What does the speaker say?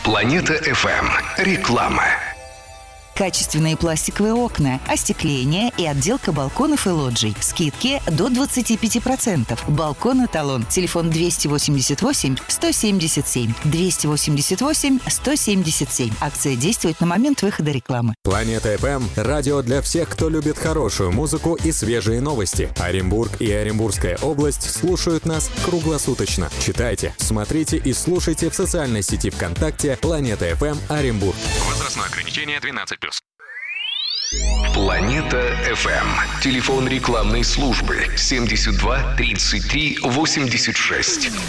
Планета FM. Реклама. Качественные пластиковые окна, остекление и отделка балконов и лоджий. Скидки до 25%. Балкон «Эталон». Телефон 288-177. 288-177. Акция действует на момент выхода рекламы. Планета FM – радио для всех, кто любит хорошую музыку и свежие новости. Оренбург и Оренбургская область слушают нас круглосуточно. Читайте, смотрите и слушайте в социальной сети ВКонтакте «Планета FM Оренбург». Возрастное ограничение 12+. Планета FM. Телефон рекламной службы 72 33 86.